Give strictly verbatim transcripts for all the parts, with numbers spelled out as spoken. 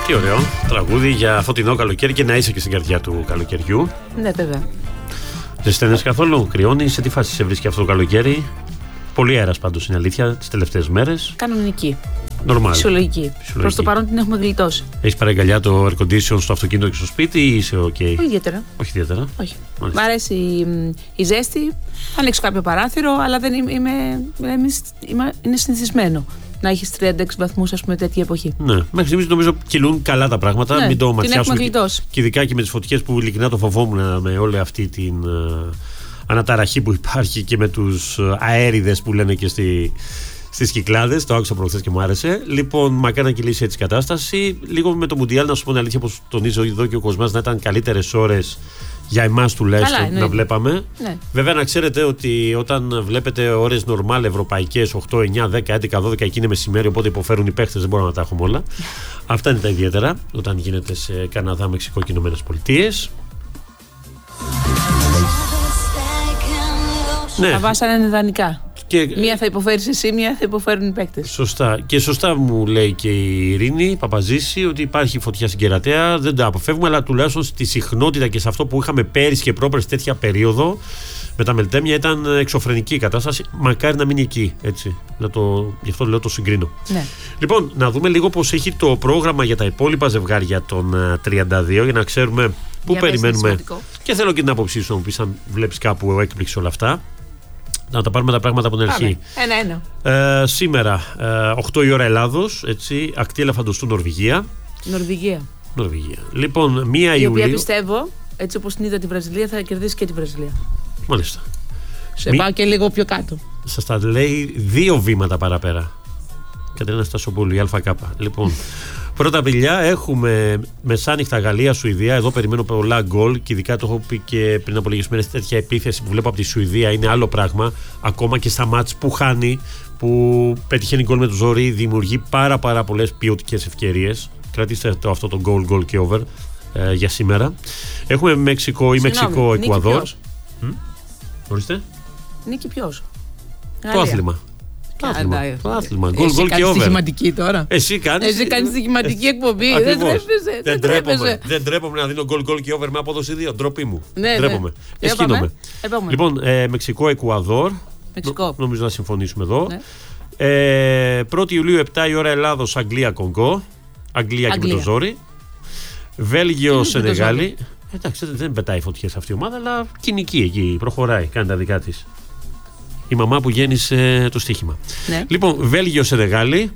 Τι ωραίο τραγούδι για φωτεινό καλοκαίρι και να είσαι και στην καρδιά του καλοκαιριού. Ναι, βέβαια. Δεν στέλνεις καθόλου, κρυώνει, σε τι φάση σε βρίσκει αυτό το καλοκαίρι? Πολύ αέρας πάντως είναι αλήθεια τις τελευταίες μέρες. Κανονική. Νορμάλ. Φυσιολογική. Προς το παρόν την έχουμε γλιτώσει. Έχεις παραγκαλιά το air condition στο αυτοκίνητο και στο σπίτι ή είσαι ok? Όχι ιδιαίτερα. Όχι ιδιαίτερα. Όχι. Μ' αρέσει η, η ζέστη. Θα ανοίξω κάποιο παράθυρο, αλλά δεν είμαι, είμαι, είμαι, είμαι, είναι συνηθισμένο να έχεις τριάντα έξι βαθμούς, ας πούμε, τέτοια εποχή. Ναι, μέχρι στιγμής νομίζω κυλούν καλά τα πράγματα. Ναι, μην το την ματιάσουμε. έχουμε γλιτώσει. Και ειδικά και με τις φωτιές που ειλικρινά το φοβόμουν με όλη αυτή την uh, αναταραχή που υπάρχει και με τους uh, αέριδες που λένε και στη, στις Κυκλάδες. Το άκουσα προχθές και μου άρεσε. Λοιπόν, μακάρι να κυλήσει έτσι η κατάσταση. Λίγο με το Μουντιάλ, να σου πω την αλήθεια, όπως τονίζω εδώ και ο Κοσμάς, να ήταν καλύτερες ώρες για εμάς τουλάχιστον να βλέπαμε. Ναι. Βέβαια, να ξέρετε ότι όταν βλέπετε ώρες νορμάλ ευρωπαϊκές, οκτώ, εννιά, δέκα, έντεκα, δώδεκα, εκεί είναι μεσημέρι, οπότε υποφέρουν οι παίχτες, δεν μπορούμε να τα έχουμε όλα. Αυτά είναι τα ιδιαίτερα όταν γίνεται σε Καναδά, Μεξικό και Ηνωμένες Πολιτείες. Ναι. Τα βάσανα είναι ιδανικά. Και... μία θα υποφέρεις εσύ, μία θα υποφέρουν οι παίκτες. Σωστά. Και σωστά μου λέει και η Ειρήνη Παπαζήση ότι υπάρχει φωτιά στην Κερατέα. Δεν τα αποφεύγουμε, αλλά τουλάχιστον στη συχνότητα και σε αυτό που είχαμε πέρυσι και πρόπερσι τέτοια περίοδο με τα μελτέμια ήταν εξωφρενική η κατάσταση. Μακάρι να μείνει εκεί. Έτσι. Να το... Γι' αυτό λέω το συγκρίνω. Ναι. Λοιπόν, να δούμε λίγο πώς έχει το πρόγραμμα για τα υπόλοιπα ζευγάρια των τριάντα δύο για να ξέρουμε πού για περιμένουμε. Και θέλω και την άποψή σου να μου πεις αν βλέπεις κάπου έκπληξη όλα αυτά. Να τα πάρουμε τα πράγματα από την αρχή. Ένα-ένα. Ε, σήμερα, ε, οκτώ η ώρα Ελλάδος, έτσι, ακτή Ελεφαντοστού Νορβηγία. Νορβηγία. Νορβηγία. Λοιπόν, μία η Ιουλίου. Η οποία πιστεύω, έτσι όπως την είδα τη Βραζιλία, θα κερδίσει και τη Βραζιλία. Μάλιστα. Σε Μη... πάω και λίγο πιο κάτω. Σας τα λέει δύο βήματα παραπέρα. Κατερίνα Στασοπούλου, η ΑΚ. Λοιπόν, πρώτα παιδιά, έχουμε μεσάνυχτα Γαλλία-Σουηδία. Εδώ περιμένω πολλά γκολ και ειδικά το έχω πει και πριν από λίγες μέρες. Τέτοια επίθεση που βλέπω από τη Σουηδία είναι άλλο πράγμα. Ακόμα και στα μάτς που χάνει, που πετυχαίνει γκολ με το ζόρι, δημιουργεί πάρα, πάρα πολλές ποιοτικές ευκαιρίες. Κρατήστε το, αυτό το goal, goal και over ε, για σήμερα. Έχουμε Μεξικό ή Μεξικό-Εκουαδόρ. Ορίστε. Νίκη ποιος? Το άθλημα. Το άθλημα. Το άθλημα. Γκολ, γκολ και over. Εσύ στοιχηματική τώρα. Εσύ κάνεις. Εσύ κάνεις στοιχηματική εκπομπή. Δεν τρέπεσαι. Δεν τρέπομαι. Δεν τρέπομαι να δίνω γκολ, γκολ και over με απόδοση δύο. Ντροπή μου. Ντρέπομαι. Εσχύνομαι. Λοιπόν, Μεξικό-Εκουαδόρ. Μεξικό. Νομίζω να συμφωνήσουμε εδώ. πρώτη Ιουλίου, επτά η ώρα Ελλάδος, Αγγλία-Κονγκό. Αγγλία και με το ζόρι. Βέλγιο-Σενεγάλη. Εντάξει, δεν πετάει φωτιές αυτή η ομάδα, αλλά κοινική εκεί. Προχωράει, κάνει τα δικά της. Η μαμά που γέννησε το στοίχημα. Ναι. Λοιπόν, Βέλγιο-Σενεγάλη.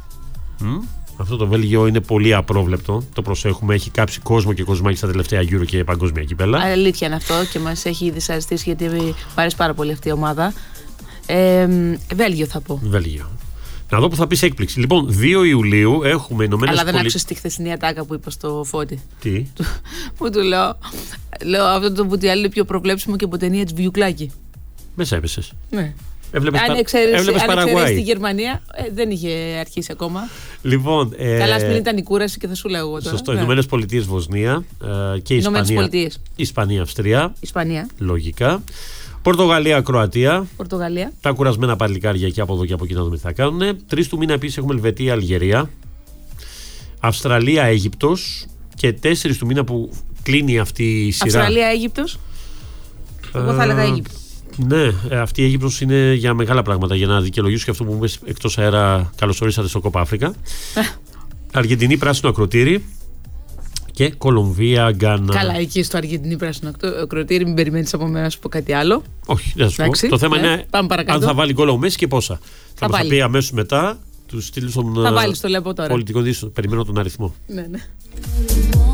Αυτό το Βέλγιο είναι πολύ απρόβλεπτο. Το προσέχουμε. Έχει κάψει κόσμο και κοσμάκι στα τελευταία Euro και παγκόσμια κύπελα. Αλήθεια είναι αυτό και μας έχει δυσαρεστήσει γιατί μου αρέσει πάρα πολύ αυτή η ομάδα. Ε, Βέλγιο θα πω. Βέλγιο. Να δω που θα πεις έκπληξη. Λοιπόν, δύο Ιουλίου έχουμε Ηνωμένες Πολιτείες. Αλλά δεν άκουσες τη χθεσινή ατάκα που είπα στο Φώτη. Τι? Που του λέω. Λέω αυτό το Μουντιάλ είναι πιο προβλέψιμο και από ταινία της Βιουκλάκη. Μέσα έπεσες. Ναι. Έβλεπες, αν πα... εξαιρέσει τη Γερμανία, ε, δεν είχε αρχίσει ακόμα. Λοιπόν, ε... καλά, σπίτι ήταν η κούραση και θα σου λέω εγώ τώρα. Σωστό. Ναι. Ηνωμένες Πολιτείες, Βοσνία ε, και Ισπανία. Ισπανία, Αυστρία. Ισπανία. Λογικά. Πορτογαλία, Κροατία. Πορτογαλία. Τα κουρασμένα παλικάρια και από εδώ και από εκεί να δούμε τι θα κάνουν. Τρεις του μήνα επίσης έχουμε Ελβετία, Αλγερία. Αυστραλία, Αίγυπτος. Και τέσσερις του μήνα που κλείνει αυτή η σειρά. Αυστραλία, Αίγυπτος. Εγώ θα έλεγα Αίγυπτο. Ναι, αυτή η Αίγυπτος είναι για μεγάλα πράγματα. Για να δικαιολογήσω και αυτό που μου είπες εκτός αέρα, καλώς ορίσατε στο Κόπα Αφρικα. Αργεντινή, πράσινο ακροτήρι. Και Κολομβία, Γκάνα. Καλά, εκεί στο Αργεντινή πράσινο ακροτήρι, μην περιμένεις από μένα να σου πω κάτι άλλο. Όχι, δεν θα σου πω. Το θέμα ναι, είναι αν θα βάλει γκολ ο Μέση και πόσα. Θα, θα μας πει αμέσως μετά. Τους στείλει στον θα βάλει το λέω τώρα. Πολιτικό δίστο. Περιμένω τον αριθμό. Ναι, ναι.